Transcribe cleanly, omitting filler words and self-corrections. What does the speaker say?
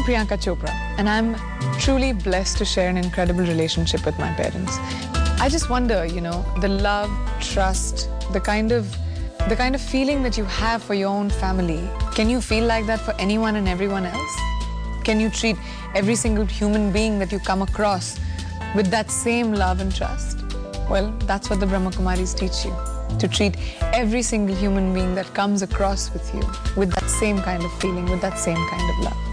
Priyanka Chopra, and I'm truly blessed to share an incredible relationship with my parents. I just wonder, the love, trust, the kind of feeling that you have for your own family, can you feel like that for anyone and everyone else? Can you treat every single human being that you come across with that same love and trust? Well, that's what the Brahma Kumaris teach you. To treat every single human being that comes across with you with that same kind of feeling, with that same kind of love.